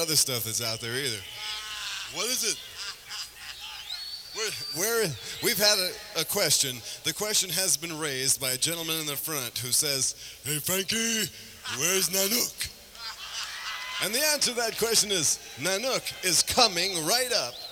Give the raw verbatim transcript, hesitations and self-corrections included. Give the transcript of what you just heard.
other stuff that's out there either. What is it? We're, we're, we've had a, a question. The question has been raised by a gentleman in the front who says, "Hey, Frankie, where's Nanook?" And the answer to that question is Nanook is coming right up.